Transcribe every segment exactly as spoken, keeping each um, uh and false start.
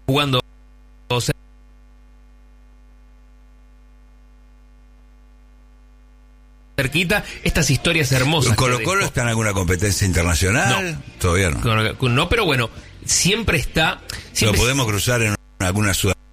jugando cerquita, estas historias hermosas. ¿Colo Colo está en alguna competencia internacional? No. Todavía no. No, pero bueno, siempre está... Siempre ¿Lo podemos cruzar en alguna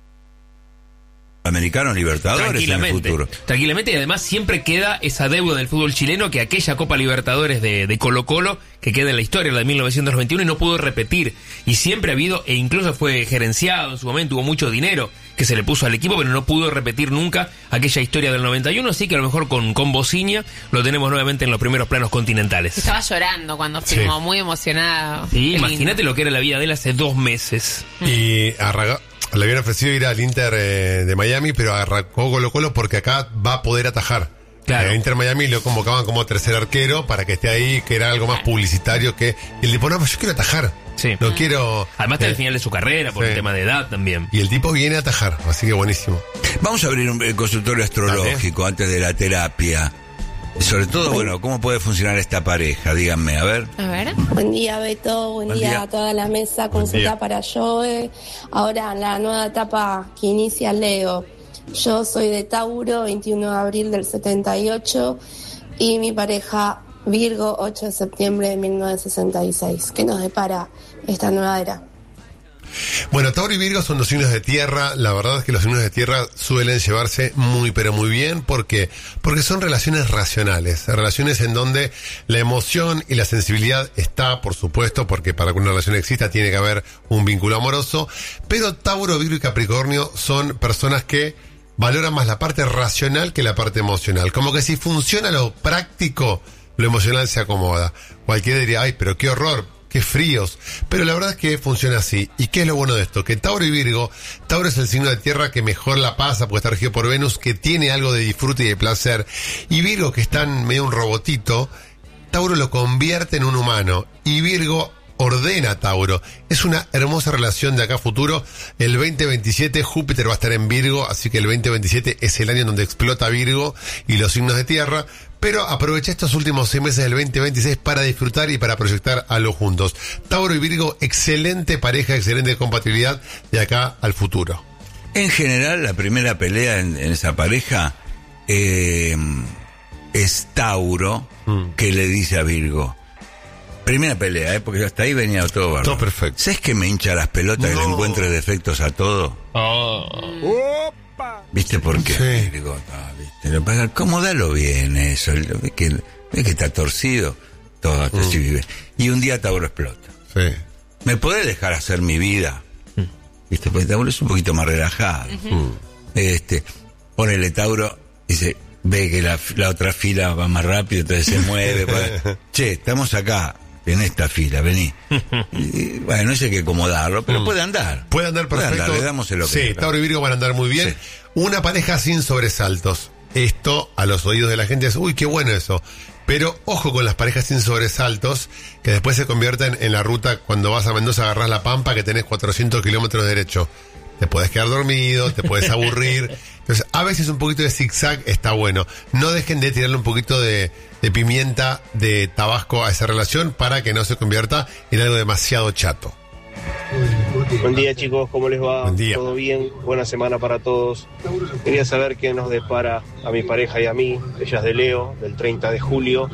sudamericana Libertadores en el futuro? Tranquilamente, y además siempre queda esa deuda del fútbol chileno, que aquella Copa Libertadores de, de Colo Colo, que queda en la historia, la de mil novecientos noventa y uno, y no pudo repetir. Y siempre ha habido, e incluso fue gerenciado en su momento, hubo mucho dinero que se le puso al equipo, pero no pudo repetir nunca aquella historia del noventa y uno, así que a lo mejor con, con Bociña lo tenemos nuevamente en los primeros planos continentales. Estaba llorando cuando firmó, sí. Muy emocionada. Sí, imagínate lo que era la vida de él hace dos meses. Y arraga, le habían ofrecido ir al Inter eh, de Miami, pero arrancó Colo Colo porque acá va a poder atajar. Claro. El Inter Miami lo convocaban como tercer arquero para que esté ahí, que era algo más publicitario que... Y el tipo, no, pues yo quiero atajar. Sí. No quiero... Además está eh, al final de su carrera, por sí. el tema de edad también. Y el tipo viene a atajar, así que buenísimo. Vamos a abrir un eh, consultorio astrológico ¿Dale? antes de la terapia. Sobre todo, bueno, ¿cómo puede funcionar esta pareja? Díganme, a ver. A ver. Buen día, Beto. Buen, Buen día, día a toda la mesa. Consulta para Joe. Ahora, la nueva etapa que inicia Leo. Yo soy de Tauro, veintiuno de abril del setenta y ocho. Y mi pareja, Virgo, ocho de septiembre de mil novecientos sesenta y seis. ¿Qué nos depara esta nueva era? Bueno, Tauro y Virgo son dos signos de tierra. La verdad es que los signos de tierra suelen llevarse muy pero muy bien porque porque son relaciones racionales, relaciones en donde la emoción y la sensibilidad está, por supuesto, porque para que una relación exista tiene que haber un vínculo amoroso, pero Tauro, Virgo y Capricornio son personas que valoran más la parte racional que la parte emocional. Como que si funciona lo práctico, lo emocional se acomoda. Cualquiera diría, ay, pero qué horror, qué fríos. Pero la verdad es que funciona así. ¿Y qué es lo bueno de esto? Que Tauro y Virgo, Tauro es el signo de tierra que mejor la pasa porque está regido por Venus, que tiene algo de disfrute y de placer. Y Virgo, que está en medio un robotito, Tauro lo convierte en un humano. Y Virgo ordena a Tauro. Es una hermosa relación de acá a futuro. El veinte veintisiete Júpiter va a estar en Virgo, así que el veinte veintisiete es el año en donde explota Virgo y los signos de tierra. Pero aproveché estos últimos seis meses del veinte veintiséis para disfrutar y para proyectar a los juntos. Tauro y Virgo, excelente pareja, excelente compatibilidad de acá al futuro. En general, la primera pelea en, en esa pareja eh, es Tauro mm. que le dice a Virgo. Primera pelea, ¿eh? Porque hasta ahí venía todo bárbaro. Todo perfecto. ¿Sabes que me hincha las pelotas no. que le encuentre defectos a todo? Oh. ¿Viste por qué? Sí. Digo, no, ¿viste? Acomódalo bien eso. ¿Ves que, ves que está torcido? Todo mm. así vive. Y un día Tauro explota. Sí. ¿Me podés dejar hacer mi vida? Mm. ¿Viste? Porque Tauro es un poquito más relajado. Uh-huh. Este, ponele Tauro, dice, ve que la, la otra fila va más rápido, entonces se mueve. Para... Che, estamos acá. En esta fila, vení. Y, bueno, no sé qué acomodarlo, pero mm. puede andar. Puede andar perfecto. Puede andar, le damos el ok. Sí, Tauro y Virgo van a andar muy bien. Sí. Una pareja sin sobresaltos. Esto, a los oídos de la gente, es, uy, qué bueno eso. Pero ojo con las parejas sin sobresaltos, que después se convierten en la ruta cuando vas a Mendoza, agarrás la Pampa, que tenés cuatrocientos kilómetros derecho. Te podés quedar dormido, te podés aburrir. Entonces, a veces un poquito de zigzag está bueno. No dejen de tirarle un poquito de, de pimienta, de tabasco a esa relación para que no se convierta en algo demasiado chato. Buen día, chicos, ¿cómo les va? Buen día. ¿Todo bien? Buena semana para todos. Quería saber qué nos depara a mi pareja y a mí. Ella es de Leo, del treinta de julio,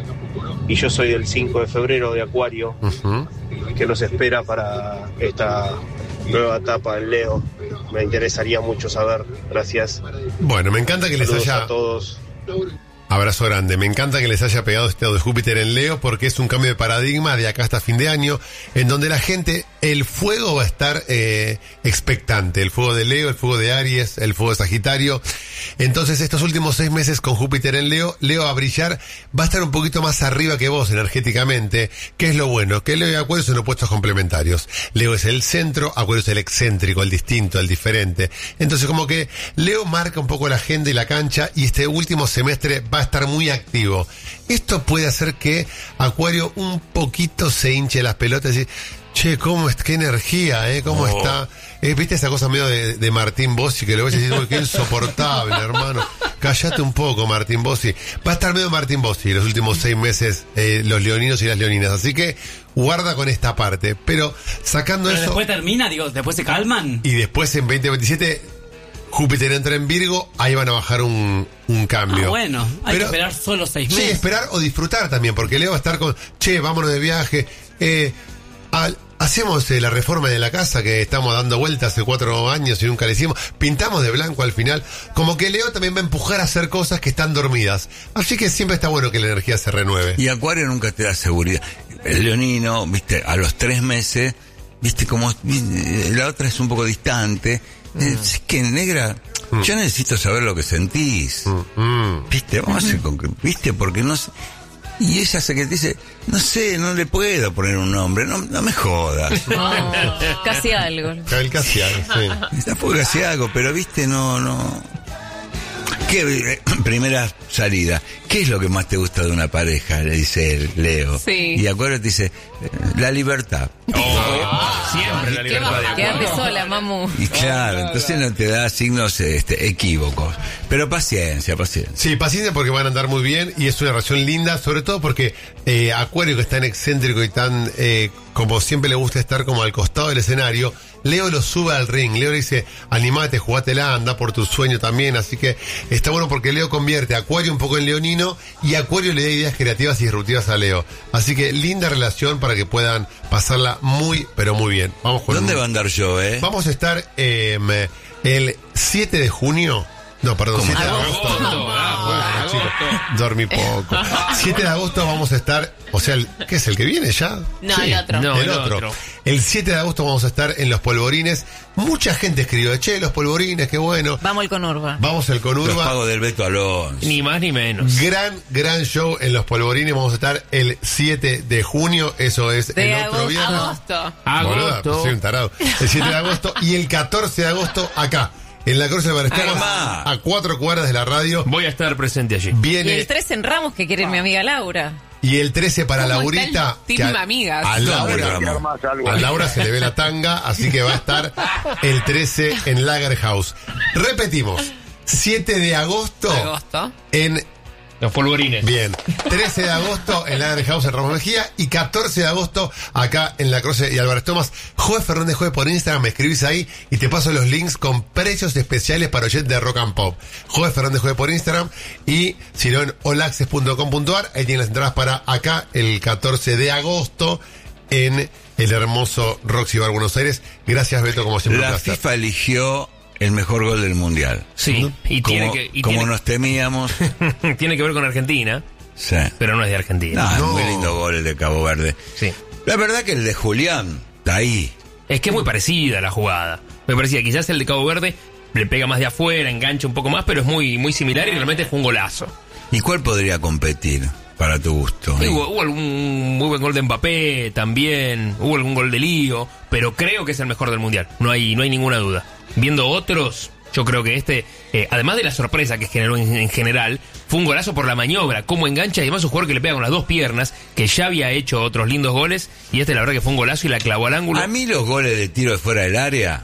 y yo soy del cinco de febrero, de Acuario. Uh-huh. ¿Qué nos espera para esta nueva etapa en Leo? Me interesaría mucho saber. Gracias. Bueno, me encanta que Saludos les haya... a todos. Abrazo grande. Me encanta que les haya pegado este lado de Júpiter en Leo porque es un cambio de paradigma de acá hasta fin de año en donde la gente, el fuego va a estar eh, expectante. El fuego de Leo, el fuego de Aries, el fuego de Sagitario. Entonces estos últimos seis meses con Júpiter en Leo, Leo va a brillar, va a estar un poquito más arriba que vos energéticamente. ¿Qué es lo bueno? Que Leo y Acuario son opuestos complementarios. Leo es el centro, Acuario es el excéntrico, el distinto, el diferente. Entonces como que Leo marca un poco la agenda y la cancha y este último semestre va a estar muy activo. Esto puede hacer que Acuario un poquito se hinche las pelotas y Che, cómo es, qué energía, ¿eh? Cómo Oh. está. Eh, ¿Viste esa cosa medio de, de Martín Bossi que lo ves y dices, "Uy, qué insoportable, hermano"? Cállate un poco, Martín Bossi. Va a estar medio Martín Bossi los últimos seis meses, eh, los leoninos y las leoninas. Así que guarda con esta parte. Pero sacando Pero eso. después termina, digo, después se calman. Y después en veinte veintisiete, Júpiter entra en Virgo, ahí van a bajar un, un cambio. Ah, bueno, hay Pero- que esperar solo seis Sí, meses. esperar o disfrutar también, porque Leo va a estar con, che, vámonos de viaje. Eh, al- hacemos eh, la reforma de la casa que estamos dando vueltas hace cuatro años y nunca la hicimos. Pintamos de blanco al final. Como que Leo también va a empujar a hacer cosas que están dormidas. Así que siempre está bueno que la energía se renueve. Y Acuario nunca te da seguridad. El leonino, viste, a los tres meses, viste, como la otra es un poco distante. Es que, negra, yo necesito saber lo que sentís. Mm. Viste, vamos a hacer con que- viste, porque no sé. Y ella se que te dice, no sé, no le puedo poner un nombre, no, no me jodas. No, casi algo. El Casiano, sí. Tampoco que hacía algo, pero viste, no, no. ¿Qué, eh, primera salida, ¿qué es lo que más te gusta de una pareja? Le dice él, Leo. Sí. Y Acuario te dice, eh, la libertad. Oh, siempre la libertad de Quédate Acuario. sola, mamu. Y claro, entonces no te da signos este, equívocos. Pero paciencia, paciencia. Sí, paciencia porque van a andar muy bien y es una relación linda, sobre todo porque eh, Acuario, que es tan excéntrico y tan, eh, como siempre le gusta estar como al costado del escenario, Leo lo sube al ring. Leo le dice, animate, jugátela, anda por tu sueño también. Así que está bueno porque Leo convierte a Acuario un poco en leonino y Acuario le da ideas creativas y disruptivas a Leo. Así que linda relación para que puedan pasarla muy, pero muy bien. Vamos con ¿Dónde un- va a andar yo, eh? Vamos a estar eh, el siete de junio. No, perdón, siete de agosto. Agosto, ah, bueno, Ah, agosto. chicos, dormí poco. siete de agosto vamos a estar, o sea, el- ¿qué es el que viene ya? No, el otro. No, el el otro. otro. El siete de agosto vamos a estar en Los Polvorines. Mucha gente escribió, che, Los Polvorines, qué bueno. Vamos al Conurba. Vamos al Los Conurba. pagos del Beto Alonso. Ni más ni menos. Gran, gran show en Los Polvorines. Vamos a estar el siete de junio. Eso es De el otro agosto. viernes. Agosto. Boluda, Agosto. pues soy un tarado. El siete de agosto y el catorce de agosto acá, en la Cruz del Baresteros, Además. a cuatro cuadras de la radio. Voy a estar presente allí. Y Viene el tres en Ramos que quiere ir mi amiga Laura. y el trece para ¿Cómo Laurita. está el team que a, amigas? a Laura, Vamos. a Laura se le ve la tanga, así que va a estar el trece en Lager House. Repetimos, siete de agosto Agosto. en... Los polvorines. Bien, trece de agosto en Lager House en Ramos Mejía y catorce de agosto acá en La Croce y Álvarez Tomás. Joe Fernández Joe por Instagram, me escribís ahí y te paso los links con precios especiales para oyentes de Rock and Pop. Joe Fernández Joe por Instagram y si no en olaxes punto com punto ar, ahí tienen las entradas para acá el catorce de agosto en el hermoso Roxy Bar Buenos Aires. Gracias, Beto, como siempre. un La placer. FIFA eligió el mejor gol del mundial. Sí, y como tiene que, y como tiene, nos temíamos. tiene que ver con Argentina, Sí. pero no es de Argentina. No, es No. muy lindo gol el de Cabo Verde. Sí. La verdad que el de Julián está ahí. Es que es muy parecida la jugada. Muy parecida. Quizás el de Cabo Verde le pega más de afuera, engancha un poco más, pero es muy, muy similar y realmente fue un golazo. ¿Y cuál podría competir para tu gusto? Sí, hubo, hubo algún muy buen gol de Mbappé también, hubo algún gol de Lío, pero creo que es el mejor del Mundial, no hay, no hay ninguna duda. Viendo otros, yo creo que este, eh, además de la sorpresa que generó en, en general, fue un golazo por la maniobra, cómo engancha y además un jugador que le pega con las dos piernas, que ya había hecho otros lindos goles, y este la verdad que fue un golazo y la clavó al ángulo. A mí los goles de tiro de fuera del área,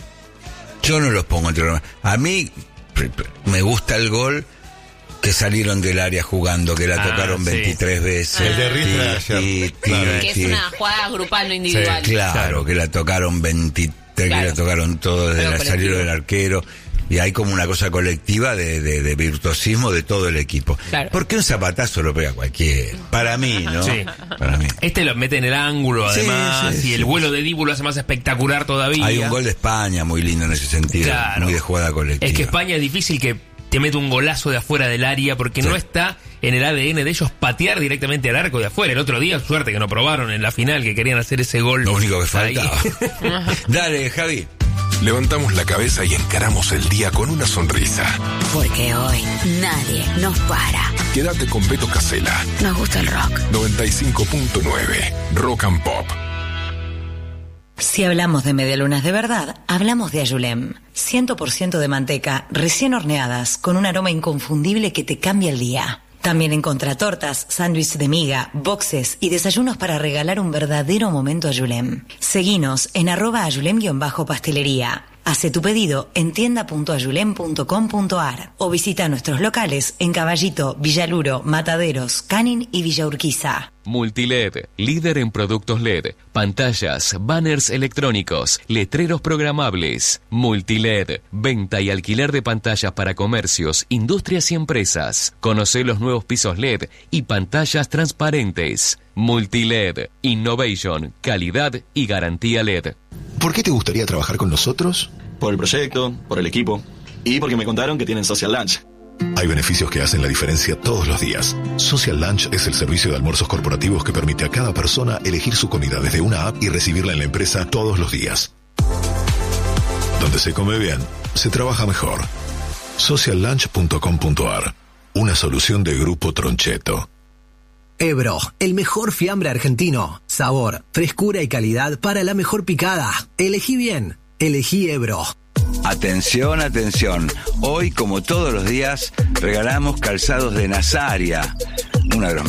yo no los pongo entre los... A mí pre- pre- me gusta el gol que salieron del área jugando, que la Ah, tocaron sí. veintitrés veces. El de Riestra de Y- ayer. y- Claro. y- Que es y- una jugada grupal, no individual. Claro, Claro. que la tocaron veintitrés, que Claro. la tocaron todo desde Algo la salida colectivo. del arquero. Y hay como una cosa colectiva de, de, de virtuosismo de todo el equipo. Claro. Porque un zapatazo lo pega cualquiera. Para mí, ¿no? Sí. Para mí. Este lo mete en el ángulo Sí, además, sí, y el sí. vuelo de Dibu lo hace más espectacular todavía. Hay un gol de España muy lindo en ese sentido. Claro. Muy de jugada colectiva. Es que España es difícil que te mete un golazo de afuera del área porque Sí. no está en el A D N de ellos patear directamente al arco de afuera. El otro día, suerte que no probaron en la final que querían hacer ese gol. Lo único que ahí. faltaba. Dale, Javi. Levantamos la cabeza y encaramos el día con una sonrisa. Porque hoy nadie nos para. Quédate con Beto Casella, Nos gusta el rock. noventa y cinco punto nueve, Rock and Pop. Si hablamos de medialunas de verdad, hablamos de Ayulem. cien por ciento de manteca, recién horneadas, con un aroma inconfundible que te cambia el día. También encontrá tortas, sándwich de miga, boxes y desayunos para regalar un verdadero momento a Yulem. Seguinos en arroba ayulem-pastelería. Hace tu pedido en tienda punto ayulem punto com punto ar o visita nuestros locales en Caballito, Villaluro, Mataderos, Canin y Villa Urquiza. Multiled, líder en productos L E D, pantallas, banners electrónicos, letreros programables. Multiled, venta y alquiler de pantallas para comercios, industrias y empresas. Conocé los nuevos pisos L E D y pantallas transparentes. Multiled, innovation, calidad y garantía L E D. ¿Por qué te gustaría trabajar con nosotros? Por el proyecto, por el equipo y porque me contaron que tienen Social Lunch. Hay beneficios que hacen la diferencia todos los días. Social Lunch es el servicio de almuerzos corporativos que permite a cada persona elegir su comida desde una app y recibirla en la empresa todos los días. Donde se come bien, se trabaja mejor. social lunch punto com punto ar. Una solución de Grupo Troncheto. Ebro, el mejor fiambre argentino. Sabor, frescura y calidad para la mejor picada. Elegí bien. Elegí Ebro. Atención, atención. Hoy, como todos los días, regalamos calzados de Nazaria, uno de los